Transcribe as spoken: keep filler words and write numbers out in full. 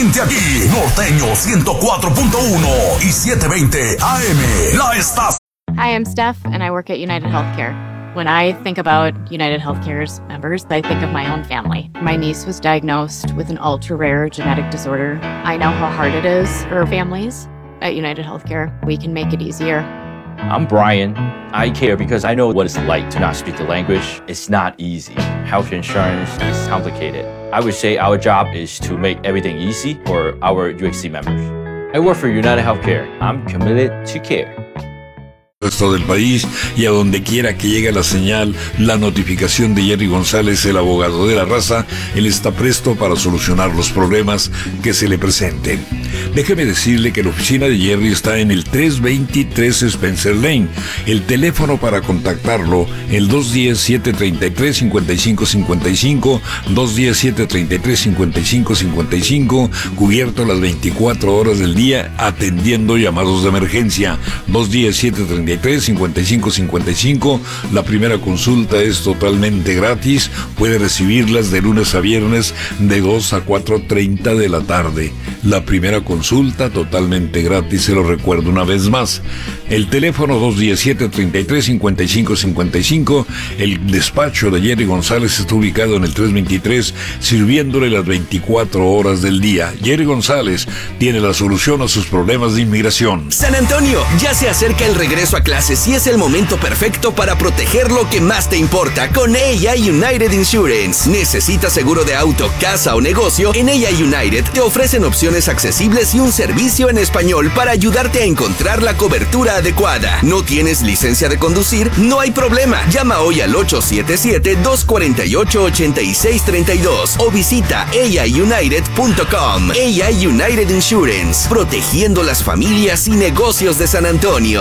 solamente aquí. Norteño ciento cuatro punto uno y setecientos veinte A M. La estación. Hi, I'm Steph, and I work at United Healthcare. When I think about United Healthcare's members, I think of my own family. My niece was diagnosed with an ultra-rare genetic disorder. I know how hard it is for families. At United Healthcare, we can make it easier. I'm Brian. I care because I know what it's like to not speak the language. It's not easy. Health insurance is complicated. I would say our job is to make everything easy for our U H C members. I work for United Healthcare. I'm committed to care. Resto del país y a donde quiera que llegue la señal, la notificación de Jerry González, el abogado de la raza, él está presto para solucionar los problemas que se le presenten. Déjeme decirle que la oficina de Jerry está en el trescientos veintitrés Spencer Lane. El teléfono para contactarlo, el dos uno cero, siete tres tres, cinco cinco cinco cinco, dos uno cero, siete tres tres, cinco cinco cinco cinco, cubierto las veinticuatro horas del día, atendiendo llamados de emergencia, dos uno cero, siete tres tres, cinco cinco cinco cinco. La primera consulta es totalmente gratis, puede recibirlas de lunes a viernes de dos a cuatro treinta de la tarde. La primera consulta totalmente gratis, se lo recuerdo una vez más. El teléfono dos uno cero, siete tres tres, cinco cinco cinco cinco. El despacho de Jerry González está ubicado en el trescientos veintitrés, sirviéndole las veinticuatro horas del día. Jerry González tiene la solución a sus problemas de inmigración. San Antonio, ya se acerca el regreso a clases y es el momento perfecto para proteger lo que más te importa con A I United Insurance. ¿Necesitas seguro de auto, casa o negocio? En A I United te ofrecen opciones accesibles y un servicio en español para ayudarte a encontrar la cobertura adecuada. ¿No tienes licencia de conducir? No hay problema. Llama hoy al ocho siete siete, dos cuatro ocho, ocho seis tres dos o visita A I united punto com. A I United Insurance, protegiendo las familias y negocios de San Antonio.